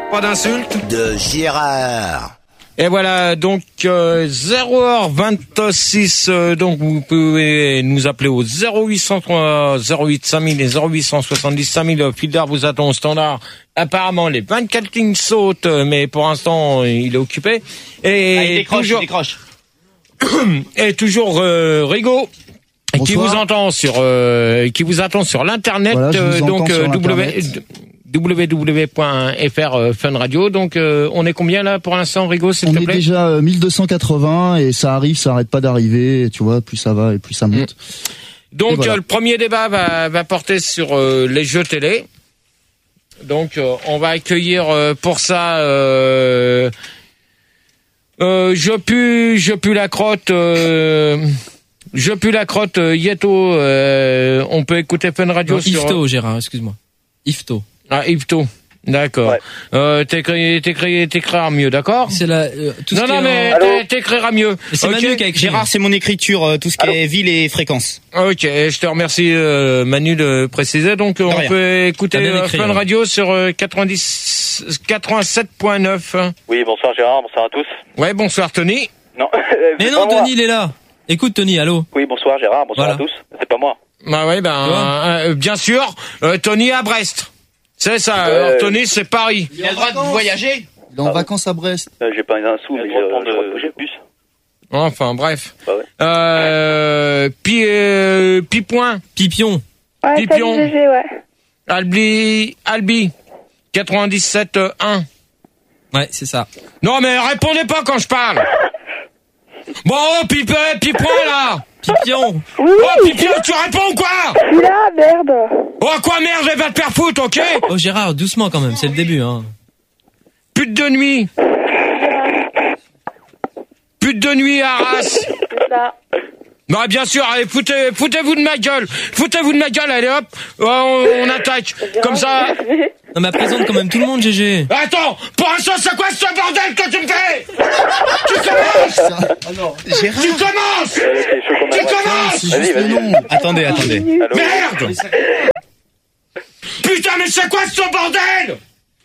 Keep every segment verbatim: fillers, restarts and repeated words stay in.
Pas d'insulte. De Gérard. Et voilà, donc euh, zéro heure vingt-six, euh, donc vous pouvez nous appeler au zéro huit cent trois zéro huit cinq mille et zéro huit cent soixante-dix cinq mille. Fidar vous attend au standard. Apparemment, les vingt-quatre lignes sautent, mais pour l'instant, il est occupé. Et ah, il décroche, toujours, il décroche. Et toujours euh, Rigaud. Bonsoir. Qui vous entend sur euh, qui vous attend sur l'internet, voilà, euh, donc sur w w w point f r euh, Fun Radio. Donc euh, on est combien là pour l'instant, Rigaud, s'il te plaît? On est déjà euh, mille deux cent quatre-vingts et ça arrive, ça arrête pas d'arriver. Tu vois, plus ça va et plus ça monte. Mmh. Donc voilà. euh, le premier débat va, va porter sur euh, les jeux télé. Donc euh, on va accueillir euh, pour ça. Euh, euh, je pue, je pue la crotte. Euh, Je pue la crotte, euh, Yeto, euh, on peut écouter Fun Radio non, sur... Ifto, Gérard, excuse-moi. Ifto. Ah, Ifto, d'accord. Ouais. Euh, t'écris, t'écris, t'écriras mieux, d'accord? C'est la, euh, tout non, ce non, mais en... t'écriras mieux. C'est okay. Manu qui a écrit. Gérard, c'est mon écriture, euh, tout ce qui Allô est ville et fréquence. Ok, je te remercie, euh, Manu, de préciser. Donc, on rien. peut écouter euh, écrit, Fun Radio sur euh, quatre-vingt-dix, quatre-vingt-sept point neuf. Oui, bonsoir Gérard, bonsoir à tous. Ouais, bonsoir Tony. Non, mais non, Tony, il est là. Écoute Tony, allô. Oui, bonsoir Gérard, bonsoir voilà. à tous. C'est pas moi. Bah oui, ben euh, bien sûr, euh, Tony à Brest. C'est ça. Euh, alors Tony, c'est Paris. Il a le droit de voyager. Il est en ah, vacances à Brest. Euh, j'ai pas un sou, mais je vais prendre le bus. Enfin, bref. Bah ouais. Euh, pi, euh, Pipoin. Pipion. Ouais, Pipion. G G, ouais. Albi, Albi. quatre-vingt-dix-sept un. Ouais, c'est ça. Non, mais répondez pas quand je parle. Bon, oh, Pipe, Pipoin, là. Pipion. Oui. Oh, Pipion, tu réponds ou quoi? Je suis là, merde. Oh, quoi, merde, elle va te faire foutre, ok? Oh, Gérard, doucement quand même, c'est le début, hein. Pute de nuit. Pute de nuit, Arras. C'est ça. Bah, bien sûr, allez, foutez, foutez-vous de ma gueule. Foutez-vous de ma gueule, allez, hop. On, on attaque. Comme ça. Non, mais présente quand même tout le monde, G G. Attends, pour l'instant, c'est quoi ce bordel que tu me fais? Tu commences. Alors, Gérard. Tu commences. Tu commences. Vas-y, vas-y. Attendez, attendez. Allô. Merde. Putain, mais c'est quoi ce bordel?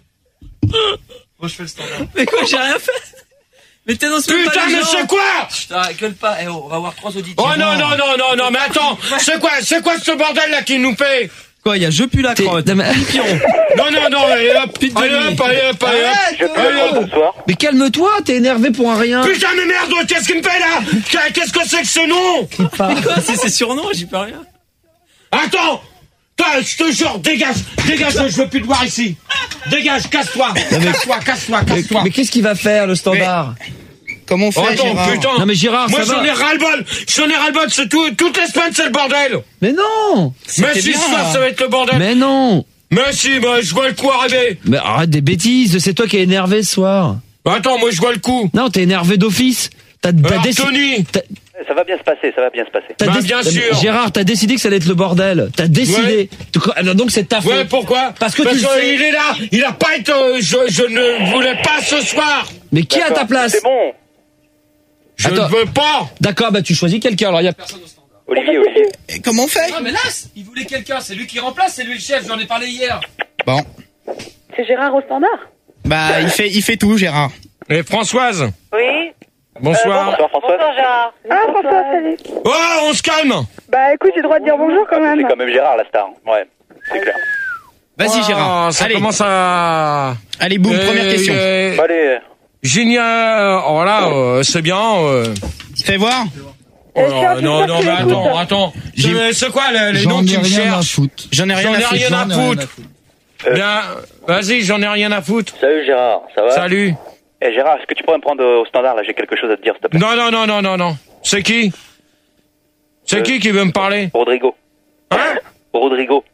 Moi, je fais le standard. Mais quoi, j'ai rien fait. Mais t'annonces même Putain, pas les mais gens. c'est quoi? Putain, gueule pas. Eh oh, on va avoir trois auditeurs. Oh non, non, non, non, non, mais attends. C'est quoi, c'est quoi ce bordel là qui nous fait? Quoi, il y a je pue la crotte. Non, non, non, allez hop, allez hop, allez hop, allez hop. Allez hop. Bonsoir. Mais calme-toi, t'es énervé pour un rien. Putain, mais merde, qu'est-ce qu'il me fait là? Qu'est-ce que c'est que ce nom? Mais quoi, c'est ses surnoms, j'y peux rien. Attends. Toi, je te jure, dégage, dégage, je veux plus te voir ici. Dégage, casse-toi. Casse-toi, casse-toi, casse-toi. Mais qu'est-ce qu'il va faire, le standard? Comment on fait, oh, attends, Gérard? putain. Non mais Gérard, moi ça j'en va. ai ras-le-bol. J'en ai ras-le-bol. C'est tout, toutes les semaines c'est le bordel. Mais non. Mais si ce soir ça va être le bordel. Mais non. Mais si, bah, je vois le coup arriver. Mais arrête des bêtises. C'est toi qui es énervé ce soir. Bah, attends, moi je vois le coup. Non, t'es énervé d'office. T'as, t'as Alors, décidé. Tony. Ça va bien se passer, ça va bien se passer. T'as bah, déc... bien sûr. Gérard, t'as décidé que ça allait être le bordel. T'as décidé. Ouais. Donc c'est ta faute. Ouais, pourquoi? Parce que Parce tu que sais... il est là. Il a pas été. Euh, je, je ne voulais pas ce soir. Mais qui est à ta place? C'est bon. Je Attends. ne veux pas. D'accord, bah tu choisis quelqu'un. Alors il y a personne au standard. Olivier, Olivier. Et comment on fait? Non, mais là, il voulait quelqu'un. C'est lui qui remplace. C'est lui le chef. J'en ai parlé hier. Bon. C'est Gérard au standard. Bah, il fait, il fait tout, Gérard. Et Françoise. Oui. Bonsoir. Euh, bonsoir Françoise. Bonsoir Gérard. Ah François, salut. Oh, on se calme. Bah écoute, j'ai le droit de dire bonjour quand même. C'est quand même Gérard la star. Ouais, c'est clair. Vas-y, Oh, Gérard. ça Allez. commence à. Allez, boum, Euh, première question. euh, Allez. Génial. Oh là, euh, c'est bien. Euh... Fais voir. Oh, non, non, non, mais attends, attends. C'est, c'est quoi les, les noms qui me cherchent? J'en ai rien J'en ai à foutre. rien à J'en ai rien foutre. Euh. Bien, vas-y, j'en ai rien à foutre. Salut Gérard, ça va? Salut. Eh Gérard, est-ce que tu pourrais me prendre au standard là? J'ai quelque chose à te dire, s'il te plaît. Non, non, non, non, non, non. C'est qui? C'est Euh. qui qui veut me parler? Rodrigo. Hein? Rodrigo.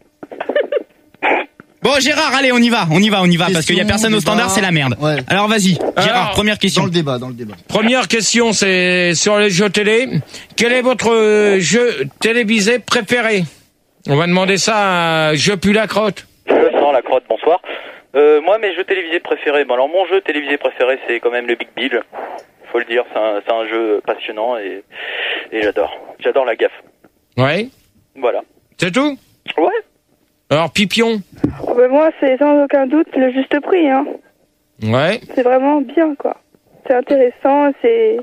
Bon, Gérard, allez, on y va, on y va, on y va, parce qu'il y a personne au standard, c'est la merde. Ouais. Alors, vas-y. Gérard, Alors, première question. Dans le débat, dans le débat. Première question, c'est sur les jeux télé. Quel est votre euh, jeu télévisé préféré? On va demander ça à Je pue la crotte. Je sens la crotte, bonsoir. Euh, moi, mes jeux télévisés préférés. Bon, alors, mon jeu télévisé préféré, c'est quand même le Big Bill. Faut le dire, c'est un, c'est un jeu passionnant et, et j'adore. J'adore la gaffe. Ouais. Voilà. C'est tout? Ouais. Alors, Pipion. Oh, bah, moi, c'est sans aucun doute le juste prix, hein. Ouais. C'est vraiment bien, quoi. C'est intéressant, c'est...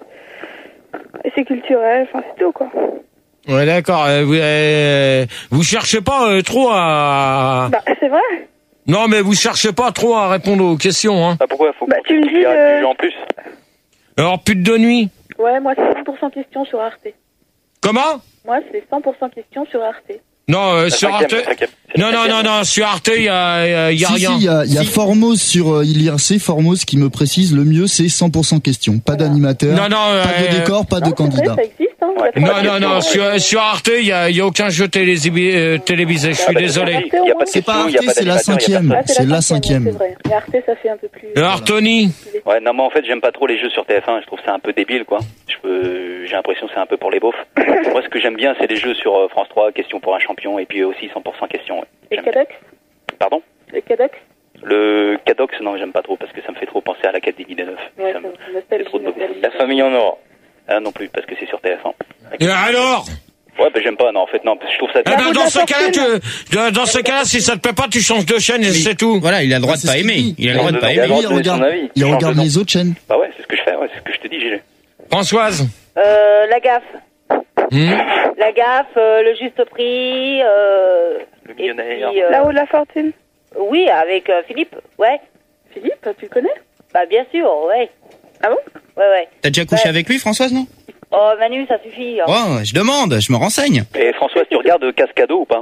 Et c'est culturel, enfin, c'est tout, quoi. Ouais, d'accord. Euh, vous, euh, vous cherchez pas euh, trop à... Bah, c'est vrai. Non, mais vous cherchez pas trop à répondre aux questions, hein. Bah pourquoi faut Bah, qu'on tu me t'explique dis, les euh, jeux en plus? Alors, pute de nuit. Ouais, moi, c'est cent pour cent question sur Arte. Comment? Moi, c'est cent pour cent question sur Arte. Non, euh, La sur Arte... cinquième, la cinquième. C'est Non, la non, non, cinquième. non, sur Arte, il y a, y a, y a si, rien. si, il y a, il y a Si. Formose sur euh, I R C, Formose qui me précise le mieux c'est cent pour cent question. Pas d'animateur, Non, non, pas euh, de décor, pas de Non, c'est candidat. vrai, ça existe, hein. Ouais. Il y a Non, pas non, de non, question. sur, sur Arte, il y a, y a aucun jeu télévisé, euh, télévisé, je suis Ah, bah, désolé. Il y a pas de C'est pas question, il y a Arte, pas c'est la d'animateur, il y a cinquième. personne. Ah, C'est la cinquième. C'est vrai. Mais Arte, ça fait un peu plus... Alors, Tony, Ouais, non, mais en fait, j'aime pas trop les jeux sur T F un. Je trouve ça un peu débile, quoi. Je peux, j'ai l'impression que c'est un peu pour les beaufs. Moi, ce que j'aime bien, c'est les jeux sur euh, France trois, question pour un champion, et puis aussi cent pour cent question. Ouais. Et J'aime bien. Cadox Pardon? Le Cadox Le Cadox, non, j'aime pas trop parce que ça me fait trop penser à l'Académie des Neufs. Ouais, Ça me- c'est nostalgie, c'est trop de nostalgie. La famille en or. Ah non plus, parce que c'est sur T F un. et alors? Ouais, bah j'aime pas, non, en fait, non, parce que je trouve ça... Eh ben, bout de dans la ce cas-là, fortune. tu, dans- dans ce cas-là, si ça te plaît pas, tu changes de chaîne et Oui. c'est tout. Voilà, il a le droit Ouais, de c'est pas ce qu'il aimer. dit. Il a le droit de pas Il a le aimer. droit Il de donner son regarde, avis. il Change de regarde nom. les autres chaînes. Bah ouais, c'est ce que je fais, ouais, c'est ce que je te dis, Gilles. Françoise. Euh, la gaffe. Hmm. La gaffe, euh, le juste prix. Euh, Le et millionnaire. puis, euh, Là-haut de la fortune. oui, avec euh, Philippe. Ouais. Philippe, tu le connais? Bah bien sûr, ouais. Ah bon? Ouais, ouais. T'as déjà couché Ouais. avec lui, Françoise, non? Oh Manu, ça suffit. hein. Oh, je demande, je me renseigne. Et Françoise, tu regardes Cascado ou pas?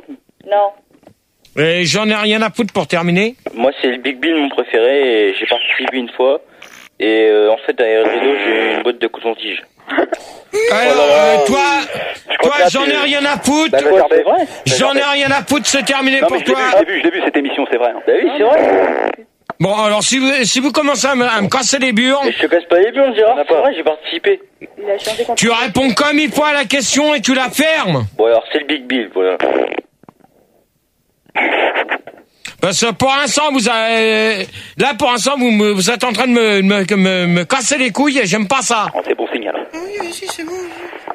Non. Et j'en ai rien à foutre pour terminer. Moi, c'est le Big Bill, mon préféré, et j'ai participé une fois. Et euh, en fait, derrière le rideau, j'ai une boîte de coton-tige. Alors, euh, toi, Je crois toi, que là, j'en tu- ai rien à foutre. Bah, Quoi, c'est vrai? J'en ai rien à foutre, c'est terminé Non, mais pour je l'ai toi. vu, je l'ai vu, je l'ai vu cette émission, c'est vrai. hein. Bah oui, c'est vrai. Bon, alors si vous, si vous commencez à me, à me casser les burnes, Et je te casse pas les burnes, Gérard, On a c'est pas. vrai, j'ai participé. Il a changé contre... tu réponds comme il faut à la question et tu la fermes. Bon, alors, c'est le Big Bill, voilà. Parce que pour l'instant, vous avez, là, pour l'instant, vous, me- vous êtes en train de me, me, me, me casser les couilles et j'aime pas ça. Oh, c'est bon signal. Oui, si, c'est bon.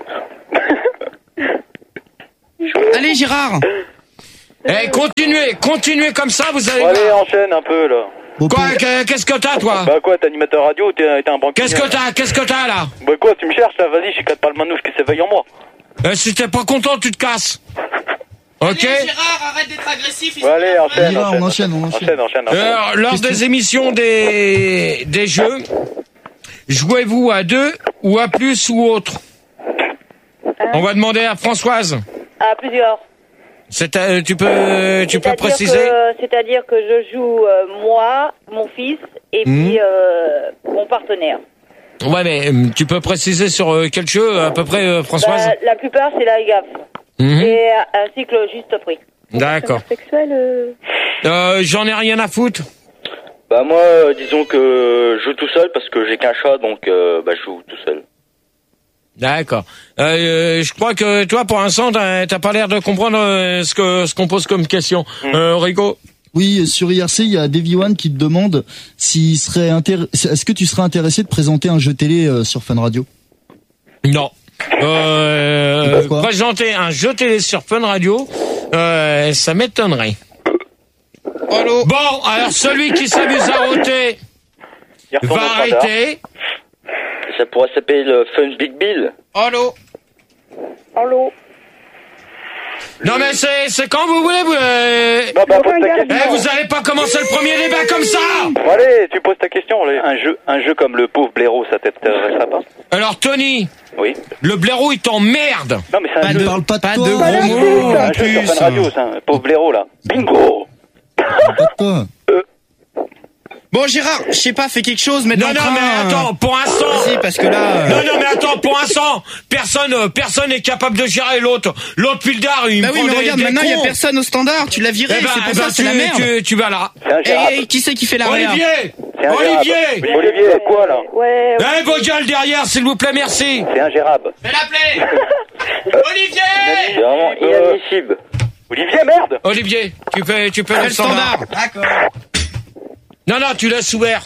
Allez, Gérard. Eh, continuez, continuez comme ça, vous allez Bon, allez, voir. enchaîne un peu, là. Bon, Quoi, pour- que- qu'est-ce que t'as, toi? Bah quoi, t'es animateur radio ou t'es t'es un banquier? Qu'est-ce que t'as, qu'est-ce que t'as, là? Bah quoi, tu me cherches, là, vas-y, je capte pas le manouche qui s'éveille en moi. Euh, si t'es pas content, tu te casses. Ok? Gérard, arrête d'être agressif. Bon, allez, On enchaîne, y va, enchaîne, on enchaîne, on enchaîne. enchaîne, enchaîne, enchaîne. Alors, lors Question. des émissions des, des jeux, jouez-vous à deux ou à plus ou autre? On va demander à Françoise. À plusieurs. C'est, euh, tu peux, tu peux C'est-à-dire préciser? que- C'est-à-dire que je joue euh, moi, mon fils, et Mhm. puis euh, mon partenaire. Ouais, mais euh, tu peux préciser sur euh, quel jeu à peu près, euh, Françoise? Bah, la plupart, c'est la gaffe. Mhm. Et euh, ainsi que le juste prix. D'accord. Sexuel, euh... Euh, j'en ai rien à foutre. Bah, moi, euh, disons que je joue tout seul parce que j'ai qu'un chat, donc euh, bah, je joue tout seul. D'accord. Euh, je crois que toi, pour l'instant, t'as, t'as pas l'air de comprendre euh, ce que ce qu'on pose comme question. Euh, Rico. Oui, sur I R C, il y a Davy One qui te demande s'il serait intér- est-ce que tu serais intéressé de présenter un jeu télé euh, sur Fun Radio? Non. Euh, Pourquoi présenter un jeu télé sur Fun Radio, euh, ça m'étonnerait. Allô. Bon, alors celui qui s'amuse à rôter Il retourne va au standard. arrêter. Ça pourrait s'appeler le Fun Big Bill. Allô. Allô? Non mais c'est c'est quand vous voulez. Vous, euh, Bah, bah, pose ta Regarde. eh, question. vous allez pas commencer le premier débat comme ça. Bon, allez, tu poses ta question. Allez. Un jeu, un jeu comme le pauvre blaireau, ça t'intéresserait pas? Alors Tony, Oui. le blaireau il t'emmerde. Non, mais c'est un Pas jeu. de, parle pas de pas toi. de Pas gros de mots toi. en Un jeu sur plus. Fun Radio, c'est un pauvre blaireau, là. Bingo! Pas de toi. Bon, Gérard, je sais pas, fais quelque chose, mais Non non mais attends, pour l'instant. Vas-y, parce que là. euh, Non, non, mais attends, pour l'instant, personne, euh, personne n'est capable de gérer l'autre. L'autre pildard, il Bah me oui, prend mais des, regarde, des maintenant il y a cons. personne au standard, tu l'as viré, Eh ben, c'est pour eh ça, ben, c'est tu, la merde. tu, tu vas là. C'est un gérable. Et, et qui c'est qui fait la réa? Olivier C'est un Olivier gérable. Olivier, quoi, là? Ouais, Eh, vos gueules derrière, s'il vous plaît, merci. C'est un gérable. Fais l'appeler Olivier C'est vraiment inadmissible. Olivier, merde! Olivier, tu fais, tu fais Fais le le standard. standard. D'accord. Non, non, tu laisses ouvert.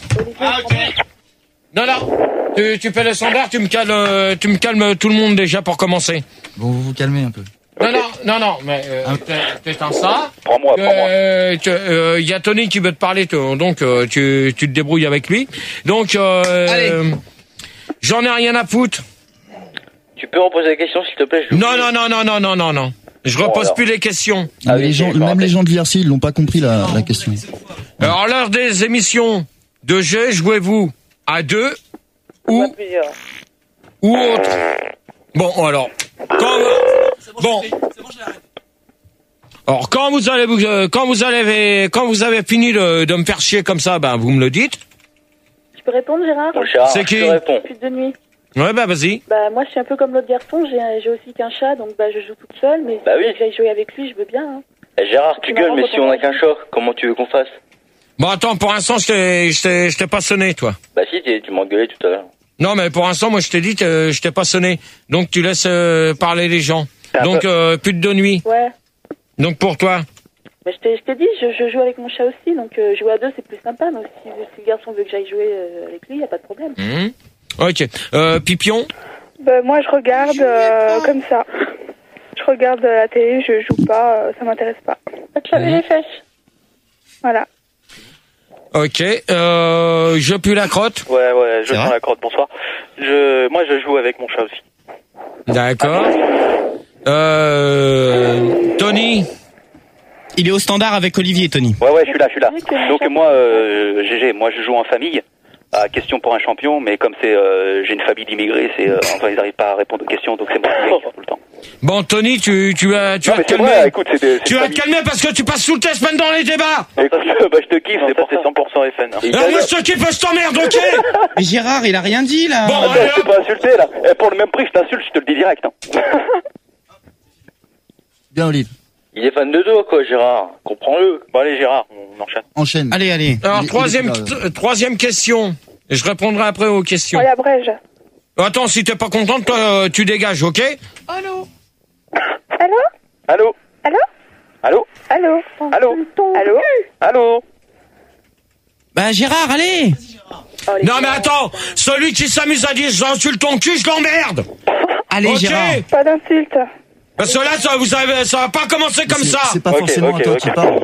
Non, non, tu, tu fais le standard, tu me calmes, euh, tu me calmes tout le monde déjà pour commencer. Bon, vous vous calmez un peu. Non, Ok. non, non, non, mais euh, t'es- t'es en ça. Prends-moi, prends-moi. Euh, tu- euh, y a Tony qui veut te parler, toi, donc euh, tu, tu te débrouilles avec lui. Donc, euh, Allez. j'en ai rien à foutre. Tu peux reposer la question, s'il te plaît? je l'ai Non, oublié. non, non, non, non, non, non, non. Je Bon, repose alors. plus les questions. Ah, oui, les je gens, me même rappelle. les gens de l'I R C, ils l'ont pas compris la, la question. Alors, lors des émissions de jeu, jouez-vous à deux ou, Plusieurs. ou autre. Bon, alors, quand, bon. Alors, quand vous allez, vous, euh, quand vous allez, quand vous avez fini de, de me faire chier comme ça, ben, vous me le dites. Tu peux répondre, Gérard? Bon, Gérard, C'est je qui te réponds. Plus de nuit. Ouais, bah, vas-y. Bah, moi, je suis un peu comme l'autre garçon. J'ai un- j'ai aussi qu'un chat, donc bah, je joue toute seule. Mais Bah si oui. j'aille jouer avec lui, je veux bien. Hein. Eh, Gérard, tu C'est gueules, marrant mais quand si on on a a qu'un dit. chat, comment tu veux qu'on fasse? Bon, attends, pour l'instant, je t'ai, je t'ai, je t'ai pas sonné, toi. Bah si, t'es- tu m'as engueulé tout à l'heure. Non, mais pour l'instant, moi, je t'ai dit que je t'ai pas sonné. Donc, tu laisses euh, parler les gens. un Donc, peu- euh, plus de deux nuits. Ouais. Donc, pour toi. Bah, je t'ai je t'ai dit, je, je joue avec mon chat aussi, donc euh, jouer à deux, c'est plus sympa. Mais si, si le garçon veut que j'aille jouer euh, avec lui, y a pas de problème. Hum. Ok. Euh, Pipion. Bah, moi, je regarde euh, comme ça. Je regarde la télé, je joue pas, euh, ça m'intéresse pas. Pas de laver les fesses. Voilà. Ok. Euh, je pue la crotte. Ouais, ouais, je C'est prends vrai la crotte, bonsoir. Je, moi, je joue avec mon chat aussi. D'accord. Euh, Tony. Il est au standard avec Olivier, Tony. Ouais, ouais, je suis là, je suis là. Oui, que mon Donc chat- moi, euh, G G, moi je joue en famille. À question pour un champion, mais comme c'est, euh, j'ai une famille d'immigrés, c'est, euh, enfin ils n'arrivent pas à répondre aux questions, donc c'est moi qui gagne tout le temps. Bon, Tony, tu, tu vas, tu Non, vas mais te c'est calmer. vrai, écoute, c'est, c'est Tu une vas te famille. calmer parce que tu passes sous le test même dans les débats. Écoute, bah je te kiffe, c'est pour c'est cent pour cent F N. Et Alors, moi, Gérard- je te kiffe, je t'emmerde, ok? Mais Gérard, il a rien dit, là. Bon, Attends, allez, je t'ai pas insulté là. Eh, pour le même prix, je t'insulte, je te le dis direct. Hein. Bien, Olive. Il est fan de toi, quoi, Gérard. Comprends-le. Bon allez Gérard, on enchaîne. Enchaîne. Allez, allez. Alors, Il est- troisième, il est plus là, t- troisième question. Et je répondrai après aux questions. Oh, la brège. Attends, si t'es pas contente, toi, euh, tu dégages, ok? Allô? Allô? Allô? Allô? Allô? Allô? Allô? Allô? Bah, Gérard, allez. Oh, les Non, mais gars. attends, celui qui s'amuse à dire j'insulte ton cul, je l'emmerde. Allez, Ok. Gérard. Pas d'insulte. Parce que là, ça, vous savez, ça va pas commencer comme C'est- ça. C'est pas Ok, forcément ok, à toi ok. qui parle.